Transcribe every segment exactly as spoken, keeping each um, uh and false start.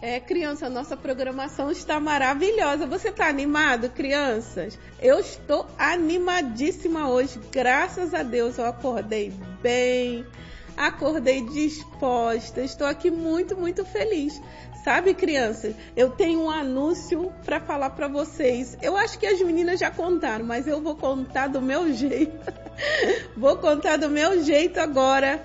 É, criança, nossa programação está maravilhosa. Você está animado, crianças? Eu estou animadíssima hoje. Graças a Deus eu acordei bem, acordei disposta. Estou aqui muito, muito feliz. Sabe, crianças, eu tenho um anúncio para falar para vocês. Eu acho que as meninas já contaram, mas eu vou contar do meu jeito. Vou contar do meu jeito agora.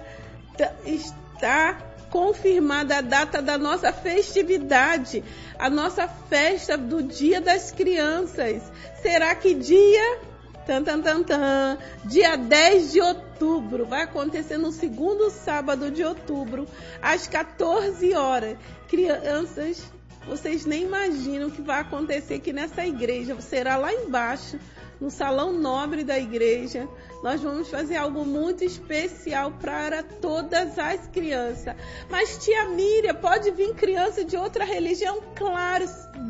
Está confirmada a data da nossa festividade, a nossa festa do Dia das Crianças. Será que dia? Tan, tan, tan, tan. Dia dez de outubro. Vai acontecer no segundo sábado de outubro, às quatorze horas. Crianças, vocês nem imaginam o que vai acontecer aqui nessa igreja. Será lá embaixo, no salão nobre da igreja. Nós vamos fazer algo muito especial para todas as crianças. Mas tia Miriam, pode vir criança de outra religião? Claro,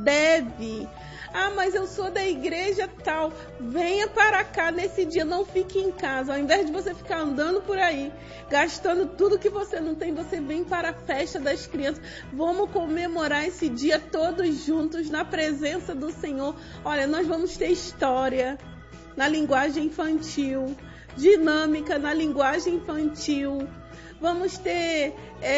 deve. Ah, mas eu sou da igreja tal. Venha para cá nesse dia, não fique em casa. Ao invés de você ficar andando por aí, gastando tudo que você não tem, você vem para a festa das crianças. Vamos comemorar esse dia todos juntos, na presença do Senhor. Olha, nós vamos ter história na linguagem infantil, dinâmica na linguagem infantil. Vamos ter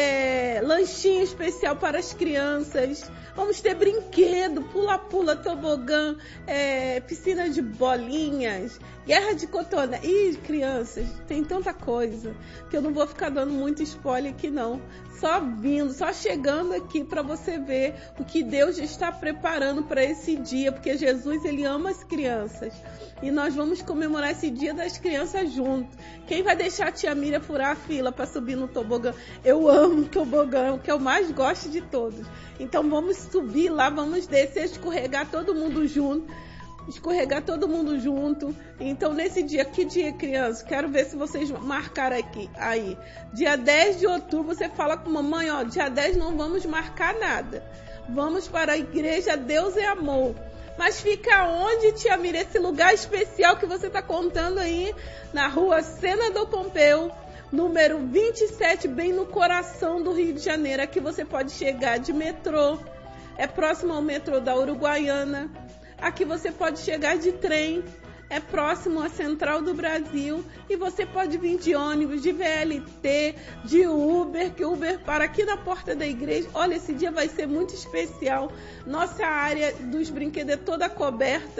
é, lanchinho especial para as crianças. Vamos ter brinquedo, pula-pula, tobogã, é, piscina de bolinhas, guerra de cotona. Ih, crianças, tem tanta coisa que eu não vou ficar dando muito spoiler aqui não. Só vindo, só chegando aqui para você ver o que Deus está preparando para esse dia, porque Jesus, ele ama as crianças. E nós vamos comemorar esse Dia das Crianças juntos. Quem vai deixar a tia Miriam furar a fila para subir no tobogã? Eu amo tobogã, é o que eu mais gosto de todos. Então vamos subir lá, vamos descer, escorregar todo mundo junto. Escorregar todo mundo junto. Então nesse dia, que dia, criança? Quero ver se vocês marcaram aqui. Aí, dia dez de outubro, você fala com mamãe, ó, dia dez não vamos marcar nada. Vamos para a igreja Deus é Amor. Mas fica onde, tia Miriam, esse lugar especial que você está contando aí? Na rua Senador Pompeu, número vinte e sete, bem no coração do Rio de Janeiro. Aqui você pode chegar de metrô, é próximo ao metrô da Uruguaiana. Aqui você pode chegar de trem, é próximo à Central do Brasil. E você pode vir de ônibus, de V L T, de Uber, que Uber para aqui na porta da igreja. Olha, esse dia vai ser muito especial. Nossa área dos brinquedos é toda coberta